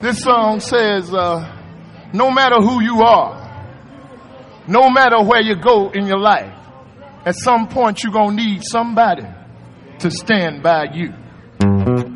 This song says, no matter who you are, no matter where you go in your life, at some point you're going to need somebody to stand by you.